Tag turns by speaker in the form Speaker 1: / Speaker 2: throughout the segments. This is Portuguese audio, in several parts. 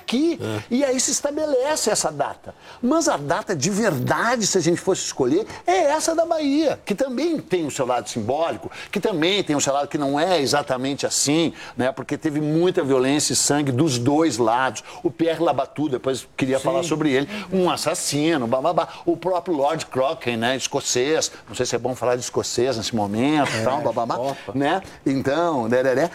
Speaker 1: aqui. E aí se estabelece essa data. Mas a data de verdade, se a gente fosse escolher, é essa da Bahia, que também tem o seu lado simbólico, que também tem o seu lado que não é exatamente assim, né? Porque teve muita violência e sangue dos dois lados. O Pierre Labatut, depois queria falar sobre ele, um assassino, bababá. O próprio Lord Crocken, né? Escocês, não sei se é bom falar de escocês nesse momento, tal, bababá, né? Então,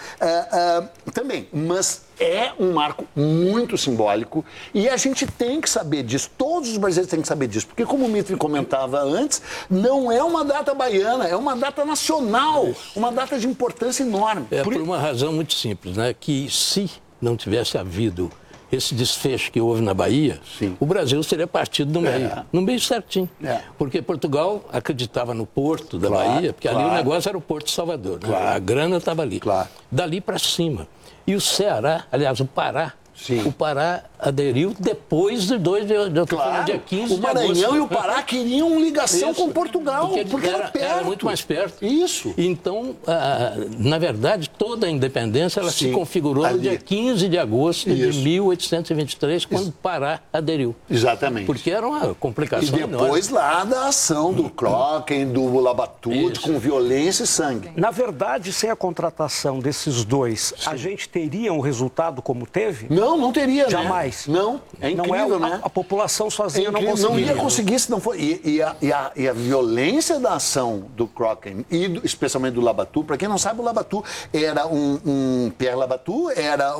Speaker 1: também, mas é um marco muito simbólico e a gente tem que saber disso, todos os brasileiros têm que saber disso, porque como o Mitri comentava antes, não é uma data baiana, é uma data nacional, uma data de importância enorme.
Speaker 2: Por uma razão muito simples, né? Que se não tivesse havido esse desfecho que houve na Bahia, o Brasil seria partido no meio, no meio certinho. Porque Portugal acreditava no porto da Bahia, porque ali o negócio era o Porto de Salvador, né? A grana estava ali. Dali para cima. E o Ceará, aliás, o Pará, o Pará aderiu depois de 2 de outubro, dia 15 de agosto.
Speaker 1: O Maranhão e o Pará queriam ligação com Portugal, porque era perto.
Speaker 2: Era muito mais perto.
Speaker 1: Isso.
Speaker 2: Então, na verdade, toda a independência ela se configurou no dia 15 de agosto de 1823, quando o Pará aderiu.
Speaker 1: Exatamente.
Speaker 2: Porque era uma complicação
Speaker 1: enorme. E depois lá da ação do Crocken, do Labatut, com violência e sangue.
Speaker 3: Na verdade, sem a contratação desses dois, a gente teria um resultado como teve?
Speaker 1: Não teria,
Speaker 3: jamais.
Speaker 1: Né? Não, é incrível, né?
Speaker 3: A população sozinha não conseguiria.
Speaker 1: Não ia conseguir se não for... E a violência da ação do Crocken, e especialmente do Labatut, para quem não sabe, o Labatut era Pierre Labatut era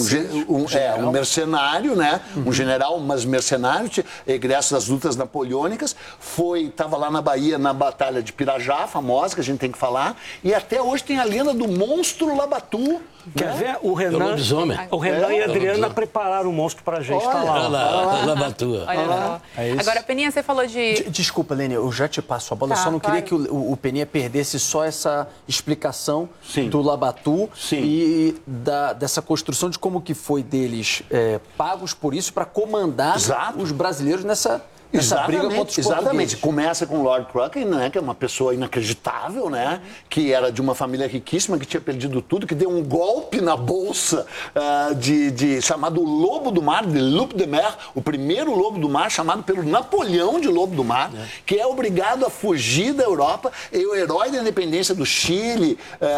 Speaker 1: um mercenário, né? Um general, mas mercenário, egresso das lutas napoleônicas, estava lá na Bahia, na Batalha de Pirajá, famosa, que a gente tem que falar, e até hoje tem a lenda do monstro Labatut.
Speaker 3: Quer ver? O Renan e a Adriana prepararam o monstro pra gente. Tá lá.
Speaker 2: Labatut.
Speaker 4: Agora, Peninha, você falou de...
Speaker 5: Desculpa, Lênia, eu já te passo a bola. Eu só não queria que o Peninha perdesse só essa explicação do Labatut e dessa construção de como que foi deles pagos por isso para comandar os brasileiros nessa briga contra os portugueses.
Speaker 1: Começa com o Lord Crocken, né, que é uma pessoa inacreditável, né, que era de uma família riquíssima, que tinha perdido tudo, que deu um golpe na bolsa chamado Lobo do Mar, de Loup de Mer, o primeiro Lobo do Mar, chamado pelo Napoleão de Lobo do Mar, que é obrigado a fugir da Europa, e o herói da independência do Chile,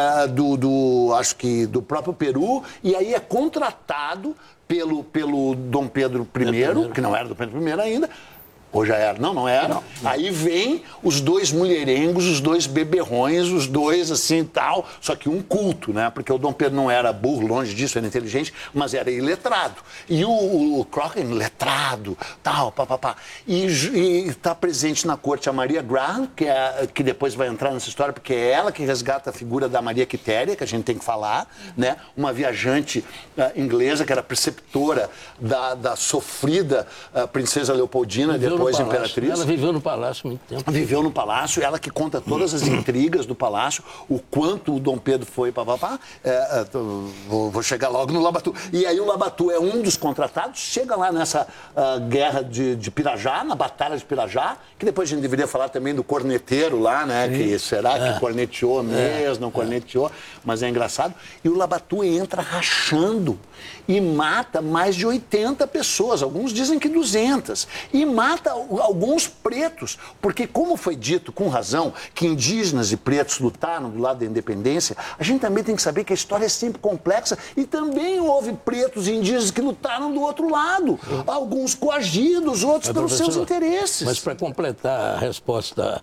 Speaker 1: acho que do próprio Peru, e aí é contratado pelo Dom Pedro I, que não era Dom Pedro I ainda. Ou já era? Não era. Não. Aí vem os dois mulherengos, os dois beberrões, os dois assim e tal, só que um culto, né? Porque o Dom Pedro não era burro, longe disso, era inteligente, mas era iletrado. E o Crocken, letrado, tal, papapá. E está presente na corte a Maria Graham, que depois vai entrar nessa história, porque é ela que resgata a figura da Maria Quitéria, que a gente tem que falar, né? Uma viajante inglesa que era preceptora da sofrida princesa Leopoldina, depois imperatriz.
Speaker 2: Ela viveu no palácio muito tempo.
Speaker 1: Viveu no palácio, ela que conta todas as intrigas do palácio, o quanto o Dom Pedro foi, papapá. Vou chegar logo no Labatut. E aí o Labatut é um dos contratados, chega lá nessa guerra de Pirajá, na Batalha de Pirajá, que depois a gente deveria falar também do corneteiro lá, né? Que será que corneteou mesmo, não corneteou, mas é engraçado. E o Labatut entra rachando e mata mais de 80 pessoas, alguns dizem que 200, e mata alguns pretos, porque como foi dito com razão que indígenas e pretos lutaram do lado da independência, a gente também tem que saber que a história é sempre complexa e também houve pretos e indígenas que lutaram do outro lado, alguns coagidos, outros pelos seus interesses.
Speaker 2: Mas para completar a resposta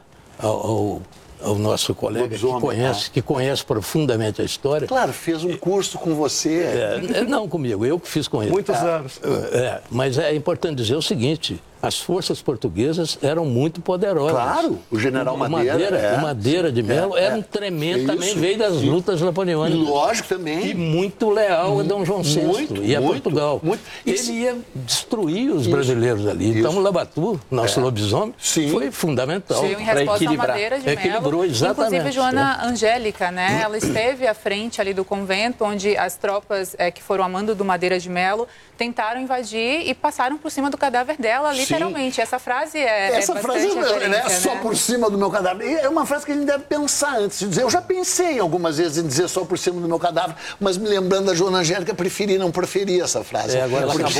Speaker 2: ao nosso colega que conhece profundamente a história.
Speaker 1: Claro, fez um curso com você.
Speaker 2: Não comigo, eu que fiz com ele.
Speaker 3: Muitos anos.
Speaker 2: Mas é importante dizer o seguinte: as forças portuguesas eram muito poderosas.
Speaker 1: Claro, o general Madeira.
Speaker 2: O Madeira de Mello era um tremendo, também veio das lutas napoleônicas.
Speaker 1: Lógico, também.
Speaker 2: E muito leal a Dom João VI e a Portugal. Ele ia destruir os brasileiros ali. Então o Labatut, nosso lobisomem, foi fundamental
Speaker 4: para equilibrar. Madeira de Mello.
Speaker 2: Exatamente.
Speaker 4: Inclusive, Joana Angélica, né? Ela esteve à frente ali do convento, onde as tropas que foram a mando do Madeira de Mello tentaram invadir e passaram por cima do cadáver dela, literalmente. Essa frase
Speaker 1: Essa frase é só por cima do meu cadáver. É uma frase que a gente deve pensar antes de dizer. Eu já pensei algumas vezes em dizer só por cima do meu cadáver, mas me lembrando da Joana Angélica, preferi não proferir essa frase.
Speaker 2: Agora